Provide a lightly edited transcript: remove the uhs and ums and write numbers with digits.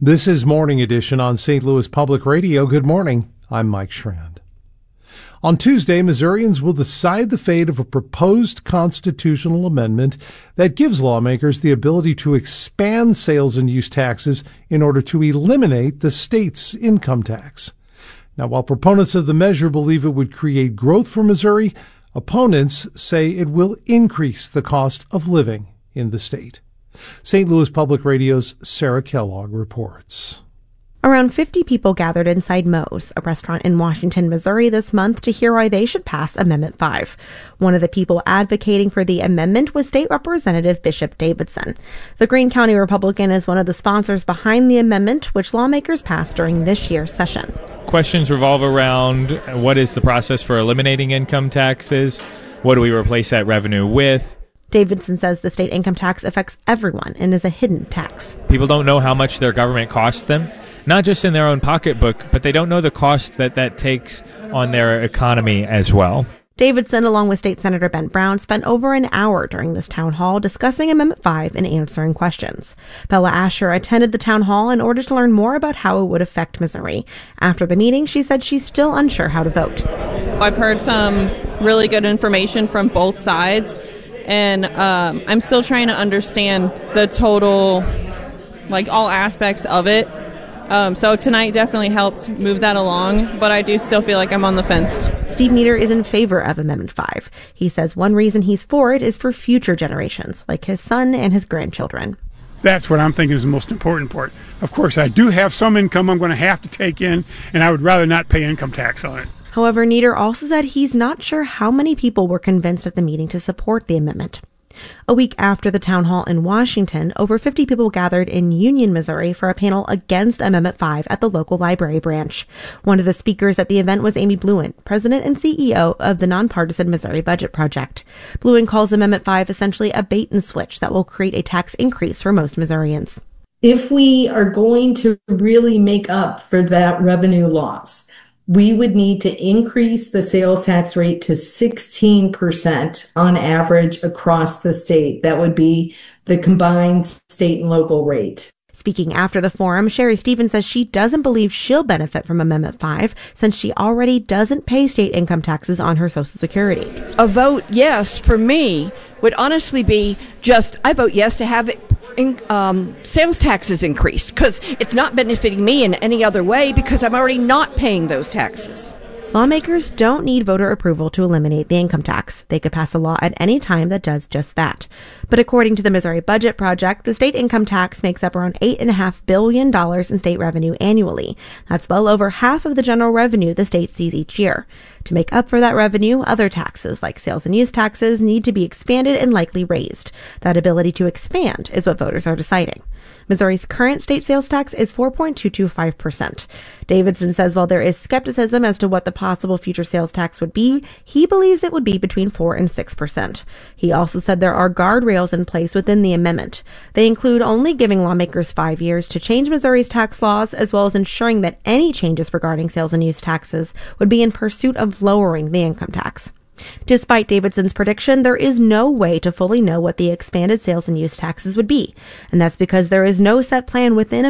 This is Morning Edition on St. Louis Public Radio. Good morning. I'm Mike Schrand. On Tuesday, Missourians will decide the fate of a proposed constitutional amendment that gives lawmakers the ability to expand sales and use taxes in order to eliminate the state's income tax. Now, while proponents of the measure believe it would create growth for Missouri, opponents say it will increase the cost of living in the state. St. Louis Public Radio's Sarah Kellogg reports. Around 50 people gathered inside Moe's, a restaurant in Washington, Missouri, this month to hear why they should pass Amendment 5. One of the people advocating for the amendment was State Representative Bishop Davidson. The Greene County Republican is one of the sponsors behind the amendment, which lawmakers passed during this year's session. Questions revolve around what is the process for eliminating income taxes? What do we replace that revenue with? Davidson says the state income tax affects everyone and is a hidden tax. People don't know how much their government costs them, not just in their own pocketbook, but they don't know the cost that takes on their economy as well. Davidson, along with State Senator Ben Brown, spent over an hour during this town hall discussing Amendment 5 and answering questions. Bella Asher attended the town hall in order to learn more about how it would affect Missouri. After the meeting, she said she's still unsure how to vote. I've heard some really good information from both sides, and I'm still trying to understand the total, all aspects of it. So tonight definitely helped move that along, but I do still feel like I'm on the fence. Steve Meter is in favor of Amendment 5. He says one reason he's for it is for future generations, like his son and his grandchildren. That's what I'm thinking is the most important part. Of course, I do have some income I'm going to have to take in, and I would rather not pay income tax on it. However, Nieder also said he's not sure how many people were convinced at the meeting to support the amendment. A week after the town hall in Washington, over 50 people gathered in Union, Missouri for a panel against Amendment 5 at the local library branch. One of the speakers at the event was Amy Bluin, president and CEO of the nonpartisan Missouri Budget Project. Bluin calls Amendment 5 essentially a bait and switch that will create a tax increase for most Missourians. If we are going to really make up for that revenue loss, we would need to increase the sales tax rate to 16% on average across the state. That would be the combined state and local rate. Speaking after the forum, Sherry Stevens says she doesn't believe she'll benefit from Amendment 5 since she already doesn't pay state income taxes on her Social Security. A vote yes for me would honestly be just, I vote yes to have sales taxes increased because it's not benefiting me in any other way because I'm already not paying those taxes. Lawmakers don't need voter approval to eliminate the income tax. They could pass a law at any time that does just that. But according to the Missouri Budget Project, the state income tax makes up around $8.5 billion in state revenue annually. That's well over half of the general revenue the state sees each year. To make up for that revenue, other taxes like sales and use taxes need to be expanded and likely raised. That ability to expand is what voters are deciding. Missouri's current state sales tax is 4.225%. Davidson says while there is skepticism as to what the possible future sales tax would be, he believes it would be between 4 and 6%. He also said there are guardrails in place within the amendment. They include only giving lawmakers 5 years to change Missouri's tax laws, as well as ensuring that any changes regarding sales and use taxes would be in pursuit of lowering the income tax. Despite Davidson's prediction, there is no way to fully know what the expanded sales and use taxes would be, and that's because there is no set plan within